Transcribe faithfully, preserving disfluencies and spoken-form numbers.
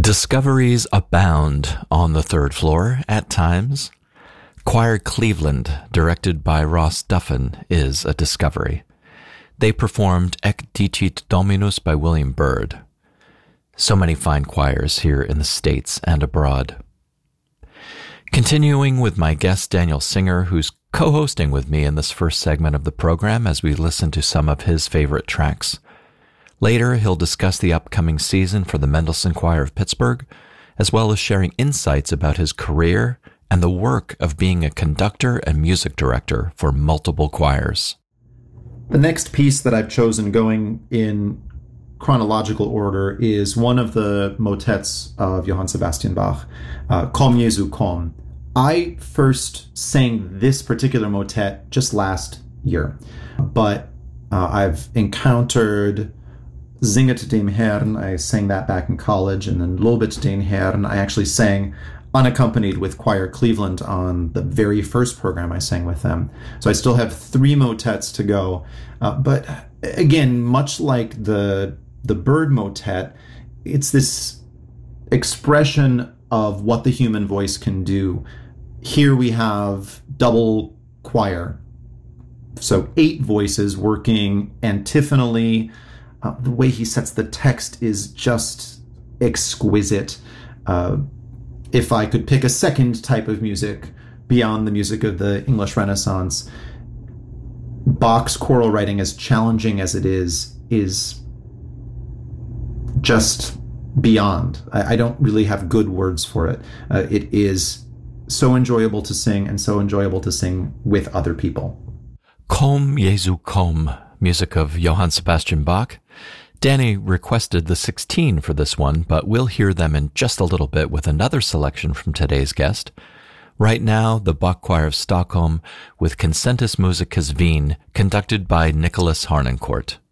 Discoveries abound on the third floor at times. Choir Cleveland, directed by Ross Duffin, is a discovery. They performed Ec Dicit Dominus by William Byrd. So many fine choirs here in the States and abroad. Continuing with my guest Daniel Singer, who's co-hosting with me in this first segment of the program as we listen to some of his favorite tracks. Later, he'll discuss the upcoming season for the Mendelssohn Choir of Pittsburgh, as well as sharing insights about his career and the work of being a conductor and music director for multiple choirs. The next piece that I've chosen, going in chronological order, is one of the motets of Johann Sebastian Bach, uh, Komm Jesu komm. I first sang this particular motet just last year, but uh, I've encountered Singet dem Herrn. I sang that back in college, and then Lobet den Herrn. I actually sang unaccompanied with Choir Cleveland on the very first program I sang with them. So I still have three motets to go. Uh, but again, much like the the Byrd motet, it's this expression of what the human voice can do. Here we have double choir, so eight voices working antiphonally. Uh, the way he sets the text is just exquisite. Uh, if I could pick a second type of music beyond the music of the English Renaissance, Bach's choral writing, as challenging as it is, is just beyond. I, I don't really have good words for it. Uh, it is so enjoyable to sing, and so enjoyable to sing with other people. Komm Jesu komm, music of Johann Sebastian Bach. Danny requested the sixteen for this one, but we'll hear them in just a little bit with another selection from today's guest. Right now, the Bach Choir of Stockholm with Concentus Musicus Wien, conducted by Nicholas Harnoncourt.